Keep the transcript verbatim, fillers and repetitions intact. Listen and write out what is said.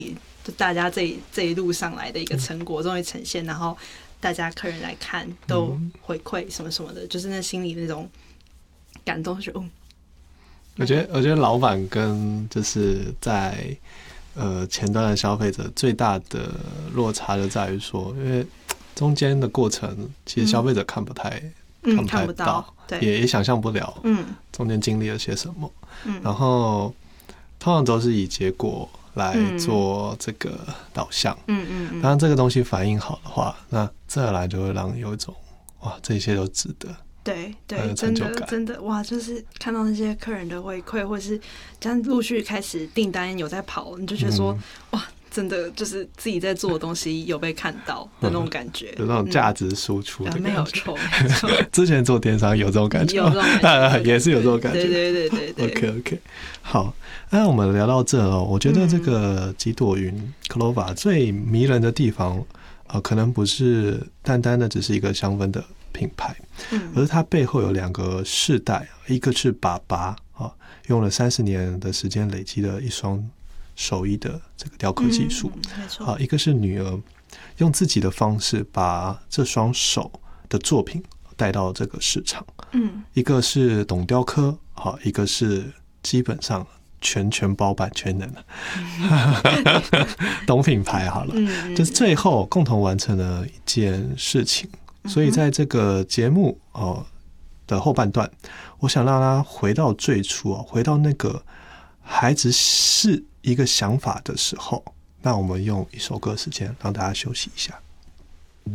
就大家这一这一路上来的一个成果终于呈现，然后大家客人来看都回馈什么什么的，就是那心里那种感动，就嗯。 我觉得，我觉得老板跟就是在呃前端的消费者最大的落差就在于说，因为中间的过程其实消费者看不太、 嗯、 看不太到， 对， 也也想象不了，嗯，中间经历了些什么，嗯，然后通常都是以结果来做这个导向，嗯嗯嗯，当然这个东西反应好的话，那再来就会让你有一种哇，这些都值得。 对对，真的真的哇！就是看到那些客人的回馈，或者是这样陆续开始订单有在跑，你就觉得说、嗯、哇，真的就是自己在做的东西有被看到的那种感觉， 嗯、有那种价值输出的感觉。 嗯、没有错，没错。 之前做电商有这种感觉， 有这种感觉， 也是有这种感觉。 对对对对对。 OK OK， 好，那我们聊到这哦，我觉得这个几朵云 Clova 最迷人的地方，呃，可能不是单单的只是一个香氛的品牌，而是它背后有两个世代，一个是爸爸啊，用了三十年的时间累积了一双手艺的这个雕刻技术， 嗯，没错， 啊，一个是女儿用自己的方式把这双手的作品带到这个市场，嗯，一个是懂雕刻，好，一个是基本上全全包办全能的，嗯、懂品牌好了，嗯，就是最后共同完成了一件事情。所以在这个节目、哦、的后半段，我想让他回到最初、哦、回到那个孩子是一个想法的时候，那我们用一首歌时间让大家休息一下。